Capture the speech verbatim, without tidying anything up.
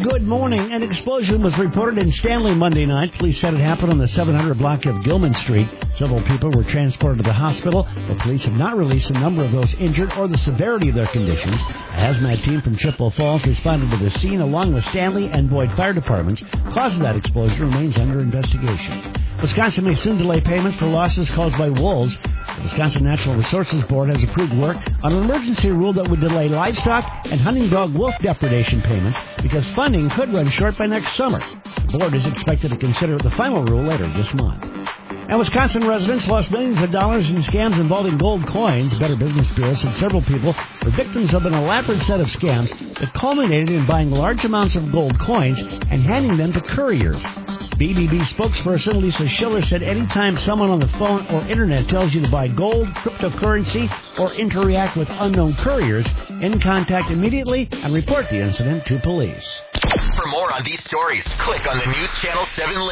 Good morning. An explosion was reported in Stanley Monday night. Police said it happened on the seven hundred block of Gilman Street. Several people were transported to the hospital, but police have not released the number of those injured or the severity of their conditions. A hazmat team from Chippewa Falls responded to the scene along with Stanley and Boyd fire departments. Cause of that explosion remains under investigation. Wisconsin may soon delay payments for losses caused by wolves. The Wisconsin Natural Resources Board has approved work on an emergency rule that would delay livestock and hunting dog wolf depredation payments because funding could run short by next summer. The board is expected to consider the final rule later this month. And Wisconsin residents lost millions of dollars in scams involving gold coins. Better Business Bureau said several people were victims of an elaborate set of scams that culminated in buying large amounts of gold coins and handing them to couriers. B B B spokesperson Lisa Schiller said anytime someone on the phone or internet tells you to buy gold, cryptocurrency, or interact with unknown couriers, in contact immediately and report the incident to police. For more on these stories, click on the News Channel seven link.